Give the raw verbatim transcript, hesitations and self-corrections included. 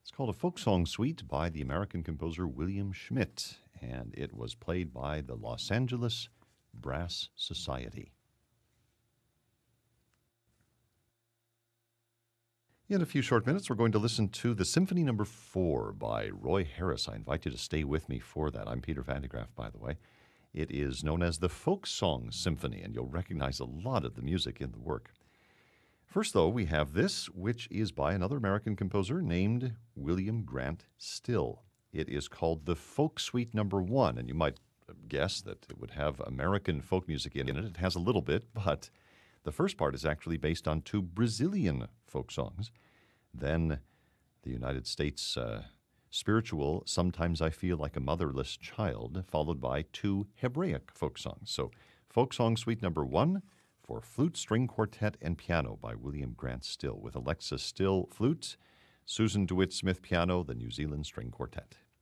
It's called a folk song suite by the American composer William Schmidt, and it was played by the Los Angeles Brass Society. In a few short minutes, we're going to listen to the Symphony Number Four by Roy Harris. I invite you to stay with me for that. I'm Peter Van de Graaff, by the way. It is known as the Folk Song Symphony, and you'll recognize a lot of the music in the work. First, though, we have this, which is by another American composer named William Grant Still. It is called the Folk Suite Number One, and you might guess that it would have American folk music in it. It has a little bit, but the first part is actually based on two Brazilian folk songs. Then the United States uh, spiritual Sometimes I Feel Like a Motherless Child, followed by two Hebraic folk songs. So Folk Song Suite Number One, for flute, string quartet, and piano by William Grant Still, with Alexa Still flute, Susan DeWitt Smith piano, the New Zealand String Quartet.